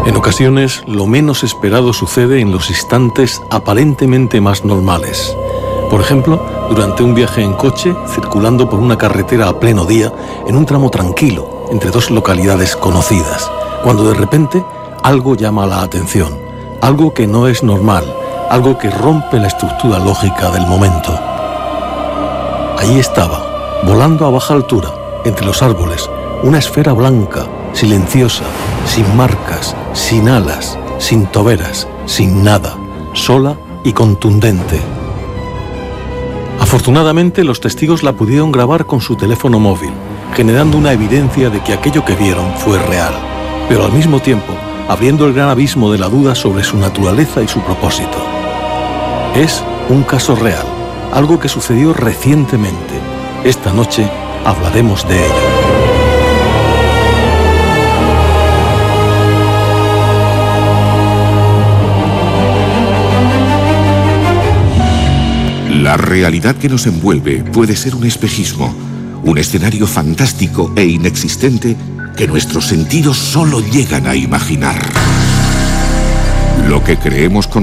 En ocasiones, lo menos esperado sucede en los instantes aparentemente más normales. Por ejemplo, durante un viaje en coche, circulando por una carretera a pleno día, en un tramo tranquilo, entre dos localidades conocidas, cuando de repente algo llama la atención, algo que no es normal, algo que rompe la estructura lógica del momento. Allí estaba, volando a baja altura, entre los árboles, una esfera blanca, silenciosa, sin marcas, sin alas, sin toberas, sin nada, sola y contundente. Afortunadamente, los testigos la pudieron grabar con su teléfono móvil, generando una evidencia de que aquello que vieron fue real, pero al mismo tiempo abriendo el gran abismo de la duda sobre su naturaleza y su propósito. Es un caso real, algo que sucedió recientemente. Esta noche hablaremos de ello. La realidad que nos envuelve puede ser un espejismo, un escenario fantástico e inexistente que nuestros sentidos solo llegan a imaginar. Lo que creemos